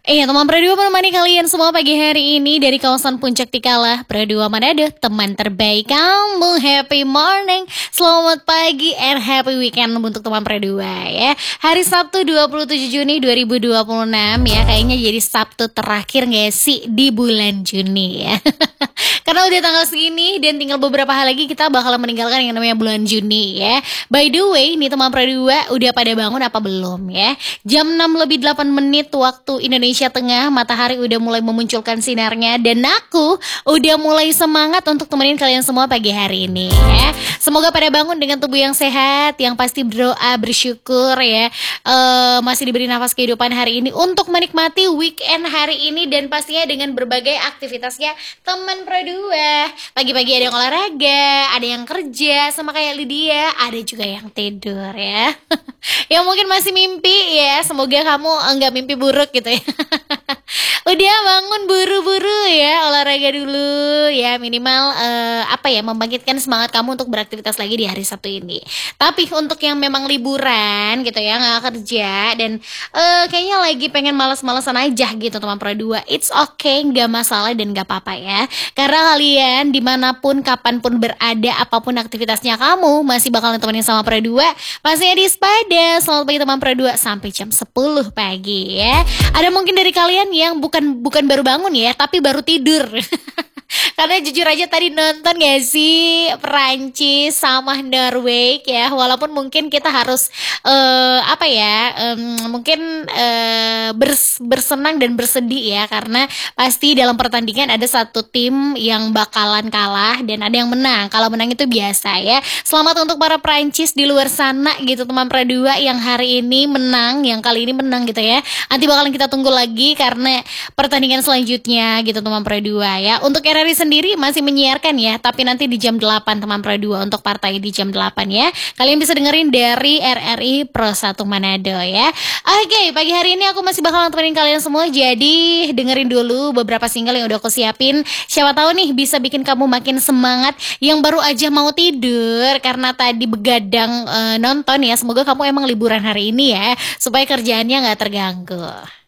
Teman Pradua menemani kalian semua pagi hari ini dari kawasan Puncak Tikalah, Pradua Manado, teman terbaik kamu. Happy morning, selamat pagi, and happy weekend untuk teman Pradua ya. Hari Sabtu 27 Juni 2026 ya, kayaknya jadi Sabtu terakhir gak sih di bulan Juni ya. Karena udah tanggal segini dan tinggal beberapa hari lagi kita bakal meninggalkan yang namanya bulan Juni ya. By the way, nih teman Pradua udah pada bangun apa belum ya? Jam 6 lebih 8 menit waktu Indonesia Tengah, matahari udah mulai memunculkan sinarnya dan aku udah mulai semangat untuk temenin kalian semua pagi hari ini ya. Semoga pada bangun dengan tubuh yang sehat, yang pasti berdoa, bersyukur ya, masih diberi nafas kehidupan hari ini untuk menikmati weekend hari ini dan pastinya dengan berbagai aktivitasnya teman Pradua. Pagi-pagi ada yang olahraga, ada yang kerja sama kayak Lydia, ada juga yang tidur ya. Yang mungkin masih mimpi ya, semoga kamu enggak mimpi buruk gitu ya. Udah bangun buru-buru ya, olahraga dulu ya, minimal membangkitkan semangat kamu untuk beraktivitas lagi di hari Sabtu ini. Tapi untuk yang memang liburan gitu ya, nggak kerja dan kayaknya lagi pengen males-malesan aja gitu teman Pradua, it's okay, nggak masalah dan nggak apa-apa ya. Karena kalian dimanapun, kapanpun berada, apapun aktivitasnya kamu masih bakal ditemenin sama Pradua. Pastinya di Spada. Selamat pagi teman Pradua sampai jam 10 pagi ya. Ada mungkin dari kalian yang bukan baru bangun ya, tapi baru tidur. Karena jujur aja tadi nonton gak sih Perancis sama Norway ya, walaupun mungkin kita harus mungkin bersenang dan bersedih ya, karena pasti dalam pertandingan ada satu tim yang bakalan kalah dan ada yang menang. Kalau menang itu biasa ya. Selamat untuk para Perancis di luar sana gitu teman Pradua yang hari ini menang, yang kali ini menang gitu ya. Nanti bakalan kita tunggu lagi karena pertandingan selanjutnya gitu teman Pradua ya. Untuk RRI sendiri masih menyiarkan ya, tapi nanti di jam 8 teman Pradua, untuk partai di jam 8 ya. Kalian bisa dengerin dari RRI Pro 1 Manado ya. Oke, pagi hari ini aku masih bakal nemenin kalian semua, jadi dengerin dulu beberapa single yang udah aku siapin. Siapa tahu nih bisa bikin kamu makin semangat yang baru aja mau tidur karena tadi begadang nonton ya. Semoga kamu emang liburan hari ini ya, supaya kerjaannya nggak terganggu.